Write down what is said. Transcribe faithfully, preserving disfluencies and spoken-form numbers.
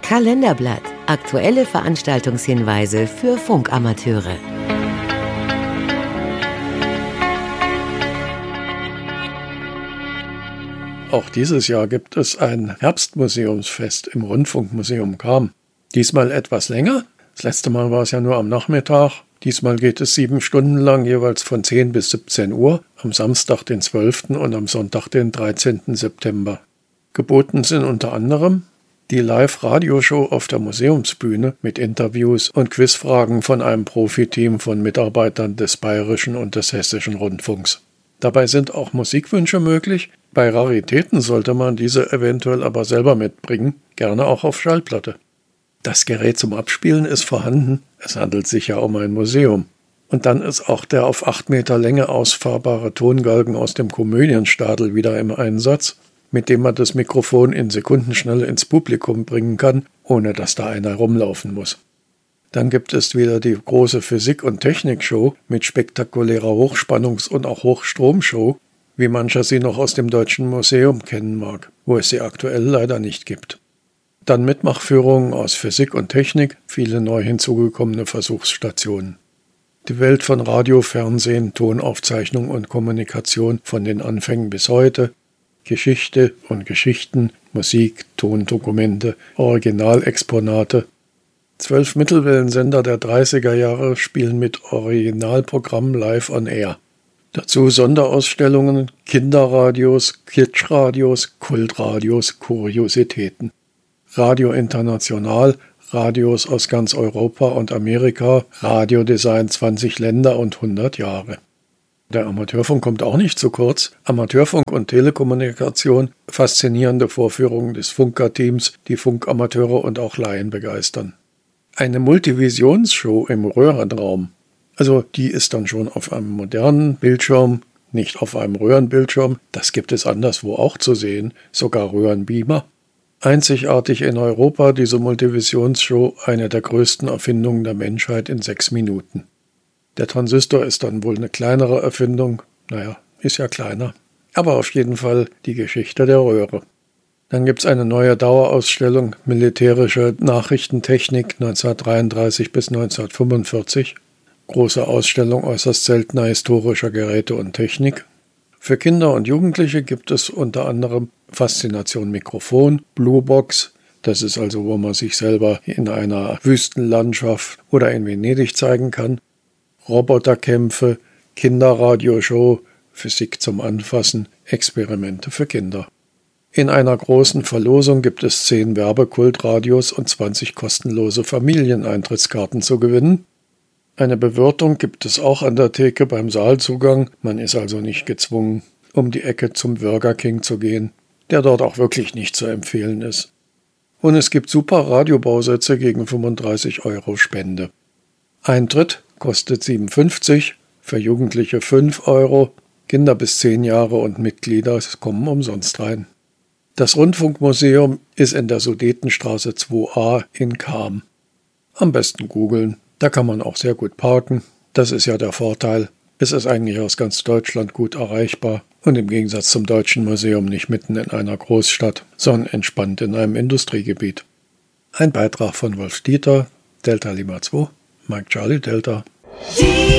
Kalenderblatt. Aktuelle Veranstaltungshinweise für Funkamateure. Auch dieses Jahr gibt es ein Herbstmuseumsfest im Rundfunkmuseum Cham. Diesmal etwas länger. Das letzte Mal war es ja nur am Nachmittag. Diesmal geht es sieben Stunden lang, jeweils von zehn bis siebzehn Uhr, am Samstag, den zwölften und am Sonntag, den dreizehnten September. Geboten sind unter anderem die Live-Radioshow auf der Museumsbühne mit Interviews und Quizfragen von einem Profiteam von Mitarbeitern des Bayerischen und des Hessischen Rundfunks. Dabei sind auch Musikwünsche möglich. Bei Raritäten sollte man diese eventuell aber selber mitbringen, gerne auch auf Schallplatte. Das Gerät zum Abspielen ist vorhanden, es handelt sich ja um ein Museum. Und dann ist auch der auf acht Meter Länge ausfahrbare Tongalgen aus dem Komödienstadel wieder im Einsatz, mit dem man das Mikrofon in Sekundenschnelle ins Publikum bringen kann, ohne dass da einer rumlaufen muss. Dann gibt es wieder die große Physik- und Technikshow mit spektakulärer Hochspannungs- und auch Hochstromshow, wie mancher sie noch aus dem Deutschen Museum kennen mag, wo es sie aktuell leider nicht gibt. Dann Mitmachführungen aus Physik und Technik, viele neu hinzugekommene Versuchsstationen. Die Welt von Radio, Fernsehen, Tonaufzeichnung und Kommunikation von den Anfängen bis heute, Geschichte und Geschichten, Musik, Tondokumente, Originalexponate. Zwölf Mittelwellensender der dreißiger Jahre spielen mit Originalprogrammen live on air. Dazu Sonderausstellungen, Kinderradios, Kitschradios, Kultradios, Kuriositäten. Radio International, Radios aus ganz Europa und Amerika, Radiodesign zwanzig Länder und hundert Jahre. Der Amateurfunk kommt auch nicht zu kurz. Amateurfunk und Telekommunikation, faszinierende Vorführungen des Funkerteams, die Funkamateure und auch Laien begeistern. Eine Multivisionsshow im Röhrenraum. Also die ist dann schon auf einem modernen Bildschirm, nicht auf einem Röhrenbildschirm. Das gibt es anderswo auch zu sehen, sogar Röhrenbeamer. Einzigartig in Europa diese Multivisionsshow, eine der größten Erfindungen der Menschheit in sechs Minuten. Der Transistor ist dann wohl eine kleinere Erfindung. Naja, ist ja kleiner. Aber auf jeden Fall die Geschichte der Röhre. Dann gibt es eine neue Dauerausstellung Militärische Nachrichtentechnik neunzehnhundertdreiunddreißig bis neunzehnhundertfünfundvierzig. Große Ausstellung äußerst seltener historischer Geräte und Technik. Für Kinder und Jugendliche gibt es unter anderem Faszination Mikrofon, Bluebox. Das ist also, wo man sich selber in einer Wüstenlandschaft oder in Venedig zeigen kann. Roboterkämpfe, Kinderradioshow, Physik zum Anfassen, Experimente für Kinder. In einer großen Verlosung gibt es zehn Werbekultradios und zwanzig kostenlose Familieneintrittskarten zu gewinnen. Eine Bewirtung gibt es auch an der Theke beim Saalzugang. Man ist also nicht gezwungen, um die Ecke zum Burger King zu gehen, der dort auch wirklich nicht zu empfehlen ist. Und es gibt super Radiobausätze gegen fünfunddreißig Euro Spende. Eintritt kostet sieben Euro fünfzig, für Jugendliche fünf Euro, Kinder bis zehn Jahre und Mitglieder kommen umsonst rein. Das Rundfunkmuseum ist in der Sudetenstraße zwei a in Cham. Am besten googeln, da kann man auch sehr gut parken, das ist ja der Vorteil. Es ist eigentlich aus ganz Deutschland gut erreichbar und im Gegensatz zum Deutschen Museum nicht mitten in einer Großstadt, sondern entspannt in einem Industriegebiet. Ein Beitrag von Wolf Dieter, Delta Lima zwei, Mike Charlie Delta.